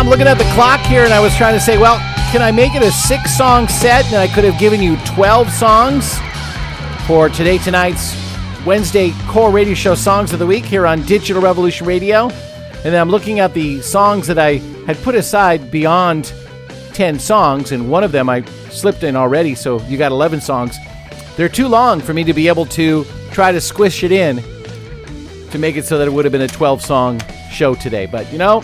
I'm looking at the clock here, and I was trying to say, well, can I make it a 6-song set? And I could have given you 12 songs for tonight's Wednesday Core Radio Show Songs of the Week here on Digital Revolution Radio. And then I'm looking at the songs that I had put aside beyond 10 songs, and one of them I slipped in already, so you got 11 songs. They're too long for me to be able to try to squish it in to make it so that it would have been a 12-song show today. But, you know,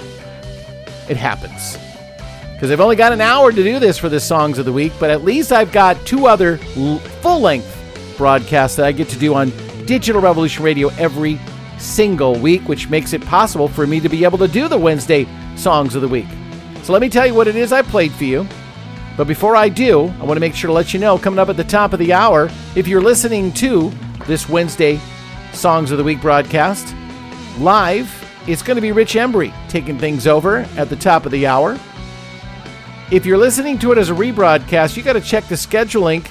it happens. Because I've only got an hour to do this for the Songs of the Week, but at least I've got 2 other full-length broadcasts that I get to do on Digital Revolution Radio every single week, which makes it possible for me to be able to do the Wednesday Songs of the Week. So let me tell you what it is I played for you. But before I do, I want to make sure to let you know, coming up at the top of the hour, if you're listening to this Wednesday Songs of the Week broadcast live, it's going to be Rich Embry taking things over at the top of the hour. If you're listening to it as a rebroadcast, you got to check the schedule link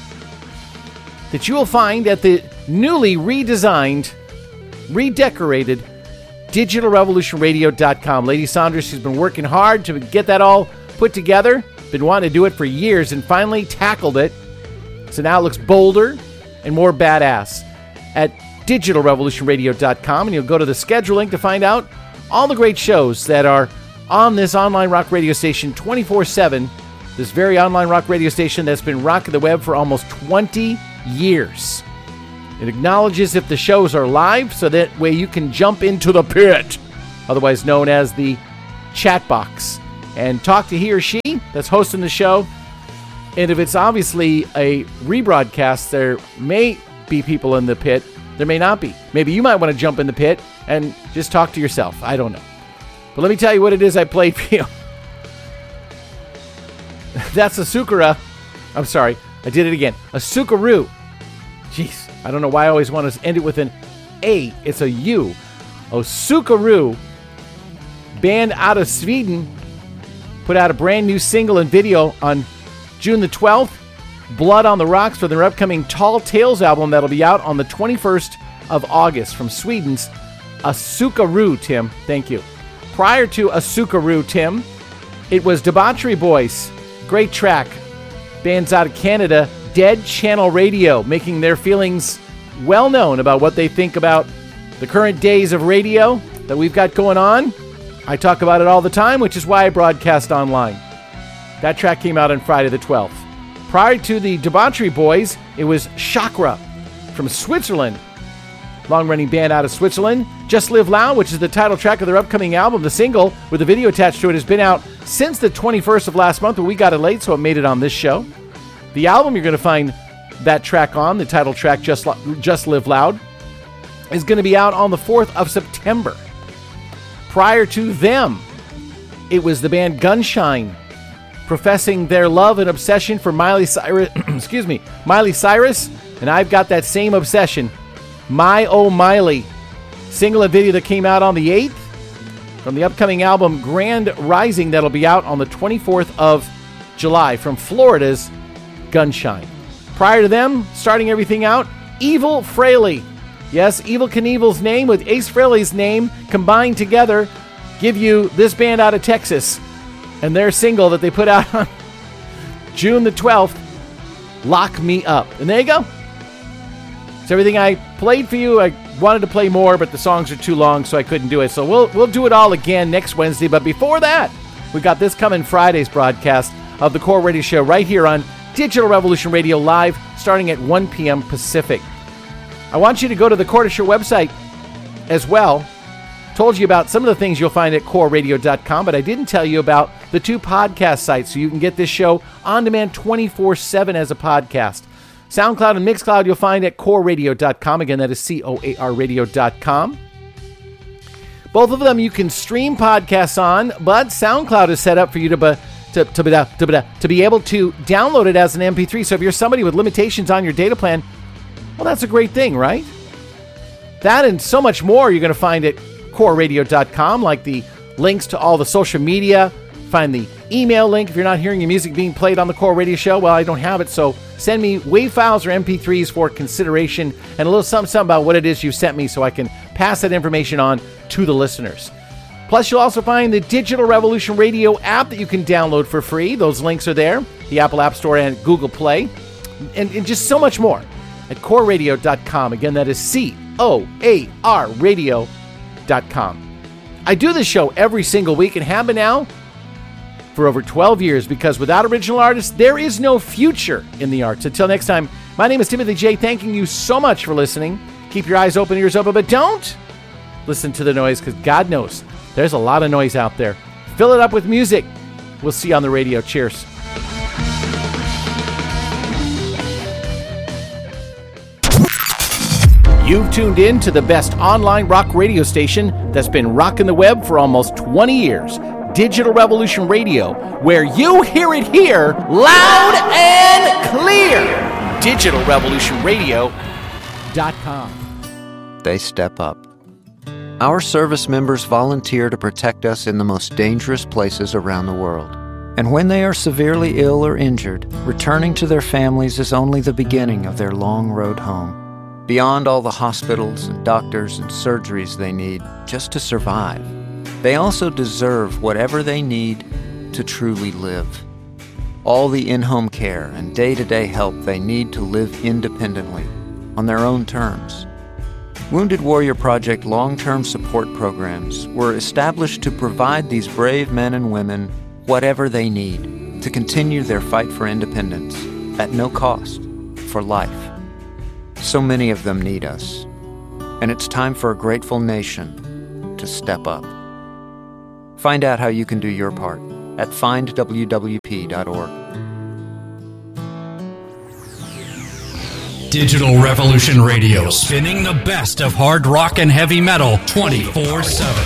that you will find at the newly redesigned, redecorated DigitalRevolutionRadio.com. Lady Saunders, she's been working hard to get that all put together. Been wanting to do it for years and finally tackled it. So now it looks bolder and more badass at DigitalRevolutionRadio.com. And you'll go to the schedule link to find out all the great shows that are on this online rock radio station 24/7. This very online rock radio station that's been rocking the web for almost 20 years. It acknowledges if the shows are live, so that way you can jump into the pit, otherwise known as the chat box, and talk to he or she that's hosting the show. And if it's obviously a rebroadcast, there may be people in the pit. There may not be. Maybe you might want to jump in the pit and just talk to yourself. I don't know. But let me tell you what it is I played for you. That's Asukara. I'm sorry. I did it again. Asukaru. Jeez. I don't know why I always want to end it with an A. It's a U. Asukaru, band out of Sweden, put out a brand new single and video on June the 12th. Blood on the Rocks for their upcoming Tall Tales album that'll be out on the 21st of August from Sweden's Asukaru, Tim. Thank you. Prior to Asukaru, Tim, it was Debauchery Boys. Great track. Bands out of Canada, Dead Channel Radio, making their feelings well known about what they think about the current days of radio that we've got going on. I talk about it all the time, which is why I broadcast online. That track came out on Friday the 12th. Prior to the Debauchery Boys, it was Chakra from Switzerland. Long-running band out of Switzerland. Just Live Loud, which is the title track of their upcoming album. The single with a video attached to it has been out since the 21st of last month, but we got it late, so it made it on this show. The album you're going to find that track on, the title track, Just Live Loud, is going to be out on the 4th of September. Prior to them, it was the band Gunshine, professing their love and obsession for Miley Cyrus, Miley Cyrus, and I've got that same obsession. My Oh Miley, single and video that came out on the 8th from the upcoming album Grand Rising that'll be out on the 24th of July from Florida's Gunshine. Prior to them, starting everything out, Evil Fraley. Yes, Evil Knievel's name with Ace Frehley's name combined together give you this band out of Texas and their single that they put out on June the 12th, Lock Me Up. And there you go. It's everything I played for you. I wanted to play more, but the songs are too long, so I couldn't do it. So we'll do it all again next Wednesday. But before that, we got this coming Friday's broadcast of the Core Radio Show right here on Digital Revolution Radio live, starting at 1 p.m. Pacific. I want you to go to the Core Radio Show website as well. Told you about some of the things you'll find at coreradio.com, but I didn't tell you about the 2 podcast sites, so you can get this show on demand 24/7 as a podcast. SoundCloud and Mixcloud you'll find at coreradio.com. Again, that is COAR radio.com. Both of them you can stream podcasts on, but SoundCloud is set up for you to be able to download it as an MP3. So if you're somebody with limitations on your data plan, well, that's a great thing, right? That and so much more you're going to find at coreradio.com, like the links to all the social media. Find the email link if you're not hearing your music being played on the Core Radio Show. Well, I don't have it, so send me WAV files or MP3s for consideration and a little something about what it is you sent me so I can pass that information on to the listeners. Plus, you'll also find the Digital Revolution Radio app that you can download for free. Those links are there, the Apple App Store and Google Play, and just so much more at coreradio.com. Again, that is COAR radio.com. I do this show every single week and have been now for over 12 years because without original artists, there is no future in the arts. Until next time, my name is Timothy J. Thanking you so much for listening. Keep your eyes open, ears open, but don't listen to the noise because God knows there's a lot of noise out there. Fill it up with music. We'll see you on the radio. Cheers. You've tuned in to the best online rock radio station that's been rocking the web for almost 20 years. Digital Revolution Radio, where you hear it here loud and clear. DigitalRevolutionRadio.com. They step up. Our service members volunteer to protect us in the most dangerous places around the world. And when they are severely ill or injured, returning to their families is only the beginning of their long road home. Beyond all the hospitals and doctors and surgeries they need just to survive, they also deserve whatever they need to truly live. All the in-home care and day-to-day help they need to live independently, on their own terms. Wounded Warrior Project long-term support programs were established to provide these brave men and women whatever they need to continue their fight for independence at no cost, for life. So many of them need us, and it's time for a grateful nation to step up. Find out how you can do your part at findwwp.org. Digital Revolution Radio, spinning the best of hard rock and heavy metal 24/7.